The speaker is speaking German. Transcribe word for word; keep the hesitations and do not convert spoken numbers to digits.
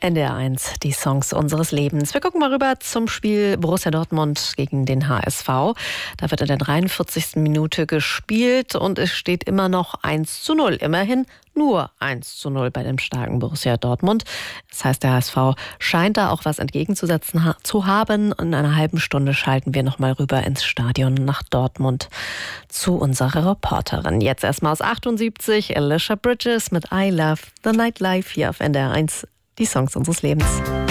N D R eins, die Songs unseres Lebens. Wir gucken mal rüber zum Spiel Borussia Dortmund gegen den H S V. Da wird in der dreiundvierzigsten Minute gespielt und es steht immer noch eins zu null. Immerhin nur eins zu null bei dem starken Borussia Dortmund. Das heißt, der H S V scheint da auch was entgegenzusetzen ha- zu haben. In einer halben Stunde schalten wir noch mal rüber ins Stadion nach Dortmund zu unserer Reporterin. Jetzt erstmal aus achtundsiebzig, Alicia Bridges mit I Love the Nightlife hier auf N D R eins. Die Songs unseres Lebens.